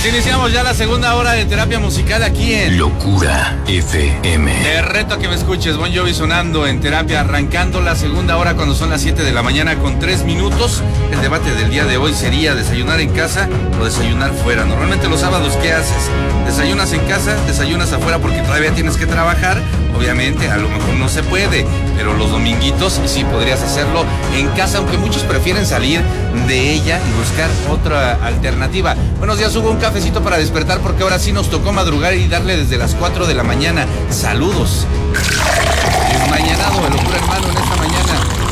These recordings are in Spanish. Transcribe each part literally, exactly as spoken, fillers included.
iniciamos ya la segunda hora de terapia musical aquí en Locura F M. Te reto a que me escuches. Bon Jovi sonando en terapia, arrancando la segunda hora cuando son las siete de la mañana con tres minutos. El debate del día de hoy sería desayunar en casa o desayunar fuera. Normalmente los sábados, ¿qué haces? ¿Desayunas en casa? ¿Desayunas afuera porque todavía tienes que trabajar? Obviamente, a lo mejor no se puede, pero los dominguitos sí podrías hacerlo en casa, aunque muchos prefieren salir de ella y buscar otra alternativa. Buenos días, Hugo, un cafecito para despertar porque ahora sí nos tocó madrugar y darle desde las cuatro de la mañana. Saludos. Desmañanado, me locura hermano, en esta mañana.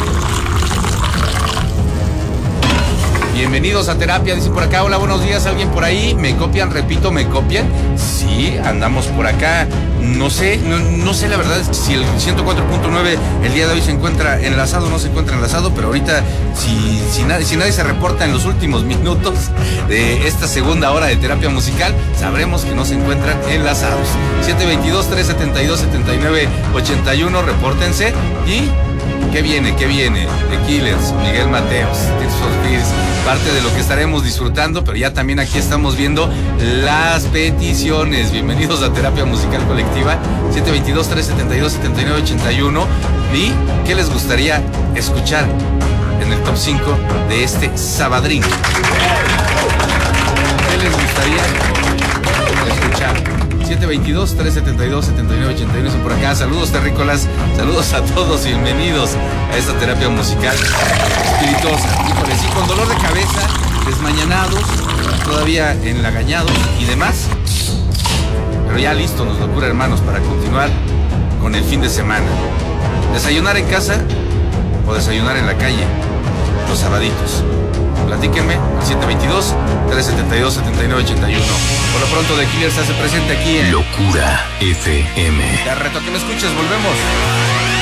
Bienvenidos a terapia, dice por acá. Hola, buenos días, ¿alguien por ahí? ¿Me copian? Repito, ¿me copian? Sí, andamos por acá. No sé, no, no sé la verdad si el ciento cuatro punto nueve el día de hoy se encuentra enlazado o no se encuentra enlazado, pero ahorita si, si, nadie, si nadie se reporta en los últimos minutos de esta segunda hora de terapia musical, sabremos que no se encuentran enlazados. siete veintidós, trescientos setenta y dos, setenta y nueve ochenta y uno, repórtense. Y ¿qué viene? ¿Qué viene? The Killers, Miguel Mateos, Tears for Fears, parte de lo que estaremos disfrutando, pero ya también aquí estamos viendo las peticiones. Bienvenidos a Terapia Musical Colectiva, siete veintidós, trescientos setenta y dos, setenta y nueve ochenta y uno. ¿Y qué les gustaría escuchar en el top cinco de este sabadrín? ¿Qué les gustaría escuchar? siete veintidós, trescientos setenta y dos, setenta y nueve ochenta y uno, por acá. Saludos terrícolas, saludos a todos, bienvenidos a esta terapia musical espirituosa. Híjole, sí, con dolor de cabeza, desmañanados, todavía enlagañados y demás, pero ya listos, nos locura hermanos, para continuar con el fin de semana. ¿Desayunar en casa o desayunar en la calle? Los sabaditos. Platíquenme, siete veintidós, trescientos setenta y dos, setenta y nueve ochenta y uno. Por lo pronto, The Killers se hace presente aquí en Locura F M. Te reto a que me escuches, volvemos.